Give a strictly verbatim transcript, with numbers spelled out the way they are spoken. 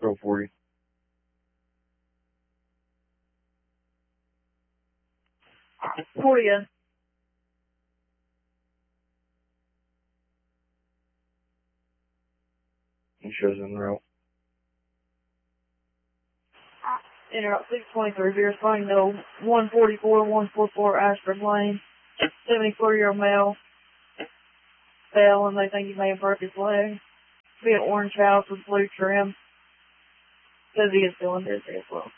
control for you. For you. He shows en route. Interrupt six twenty-three, you're responding to one forty-four, one forty-four Ashford Lane. seventy-four-year-old male. Fell and they think he may have broke his leg. Be an orange house with blue trim. Says he is feeling dizzy as well.